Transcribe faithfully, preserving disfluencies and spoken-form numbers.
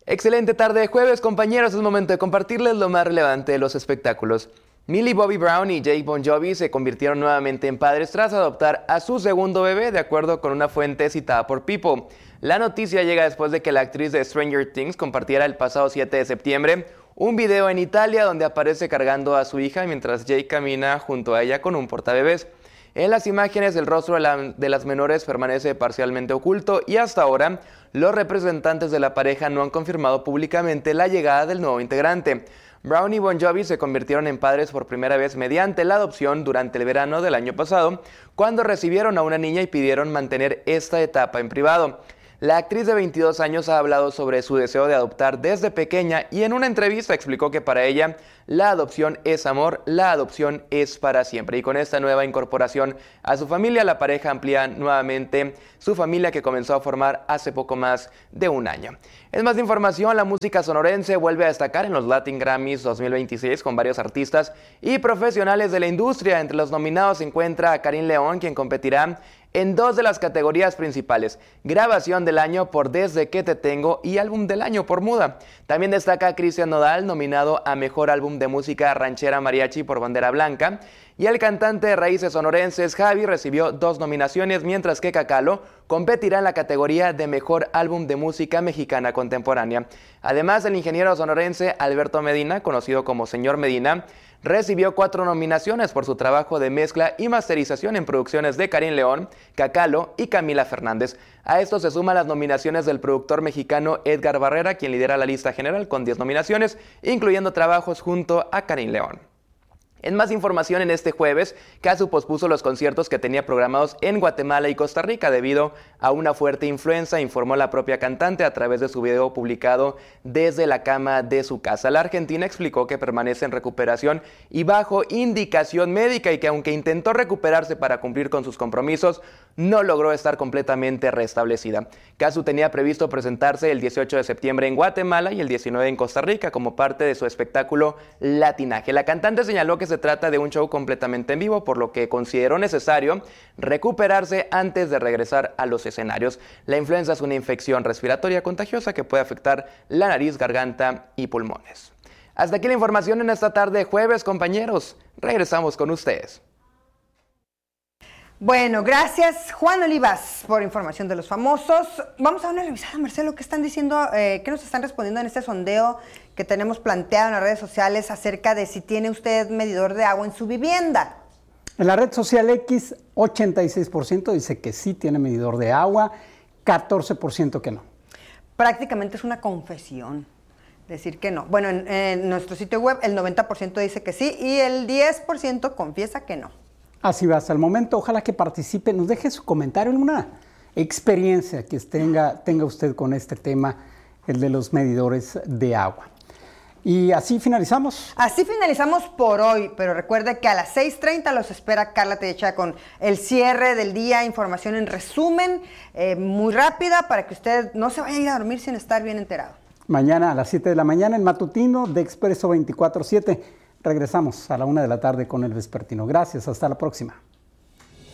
Excelente tarde de jueves, compañeros. Es momento de compartirles lo más relevante de los espectáculos. Millie Bobby Brown y Jake Bon Jovi se convirtieron nuevamente en padres tras adoptar a su segundo bebé, de acuerdo con una fuente citada por People. La noticia llega después de que la actriz de Stranger Things compartiera el pasado siete de septiembre un video en Italia donde aparece cargando a su hija mientras Jake camina junto a ella con un portabebés. En las imágenes, el rostro de, la, de las menores permanece parcialmente oculto y hasta ahora los representantes de la pareja no han confirmado públicamente la llegada del nuevo integrante. Brown y Bon Jovi se convirtieron en padres por primera vez mediante la adopción durante el verano del año pasado, cuando recibieron a una niña y pidieron mantener esta etapa en privado. La actriz de veintidós años ha hablado sobre su deseo de adoptar desde pequeña y en una entrevista explicó que para ella la adopción es amor, la adopción es para siempre. Y con esta nueva incorporación a su familia, la pareja amplía nuevamente su familia que comenzó a formar hace poco más de un año. En más información, la música sonorense vuelve a destacar en los Latin Grammys dos mil veintiséis con varios artistas y profesionales de la industria. Entre los nominados se encuentra a Karin León, quien competirá en dos de las categorías principales: Grabación del Año por Desde que te tengo y Álbum del Año por Muda. También destaca a Cristian Nodal, nominado a Mejor Álbum de Música Ranchera Mariachi por Bandera Blanca, y el cantante de raíces sonorenses Javi recibió dos nominaciones, mientras que Cacalo competirá en la categoría de Mejor Álbum de Música Mexicana Contemporánea. Además, el ingeniero sonorense Alberto Medina, conocido como Señor Medina, recibió cuatro nominaciones por su trabajo de mezcla y masterización en producciones de Karin León, Cacalo y Camila Fernández. A esto se suman las nominaciones del productor mexicano Edgar Barrera, quien lidera la lista general con diez nominaciones, incluyendo trabajos junto a Karin León. En más información, en este jueves, Cazzu pospuso los conciertos que tenía programados en Guatemala y Costa Rica debido a una fuerte influenza, informó la propia cantante a través de su video publicado desde la cama de su casa. La argentina explicó que permanece en recuperación y bajo indicación médica y que aunque intentó recuperarse para cumplir con sus compromisos, no logró estar completamente restablecida. Cazzu tenía previsto presentarse el dieciocho de septiembre en Guatemala y el diecinueve en Costa Rica como parte de su espectáculo Latinaje. La cantante señaló que se trata de un show completamente en vivo, por lo que consideró necesario recuperarse antes de regresar a los escenarios. La influenza es una infección respiratoria contagiosa que puede afectar la nariz, garganta y pulmones. Hasta aquí la información en esta tarde de jueves, compañeros. Regresamos con ustedes. Bueno, gracias Juan Olivas por información de los famosos. Vamos a dar una revisada, Marcelo, ¿qué están diciendo, eh, qué nos están respondiendo en este sondeo que tenemos planteado en las redes sociales acerca de si tiene usted medidor de agua en su vivienda? En la red social X, ochenta y seis por ciento dice que sí tiene medidor de agua, catorce por ciento que no. Prácticamente es una confesión decir que no. Bueno, en, en nuestro sitio web el noventa por ciento dice que sí y el diez por ciento confiesa que no. Así va hasta el momento. Ojalá que participe, nos deje su comentario en una experiencia que tenga, tenga usted con este tema, el de los medidores de agua. Y así finalizamos. Así finalizamos por hoy, pero recuerde que a las seis treinta los espera Carla Tellecha con el cierre del día, información en resumen, eh, muy rápida, para que usted no se vaya a ir a dormir sin estar bien enterado. Mañana a las siete de la mañana en Matutino de Expreso veinticuatro siete. Regresamos a la una de la tarde con el Vespertino. Gracias, hasta la próxima.